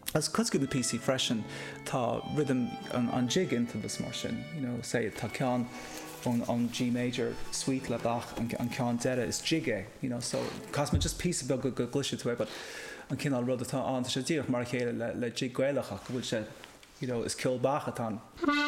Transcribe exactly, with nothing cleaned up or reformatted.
as cos go the P C freshen tá rhythm an, an jig into the smashing, you know, say tá cean on, on G major sweet le bach and an cean dera is jigge, you know, so cos me just piece about go go glisha to it, but an cinál rud atá an tá sé díoch mar chéile le, le jig gweilachach bhfuil sé, you know, is kill bach atá.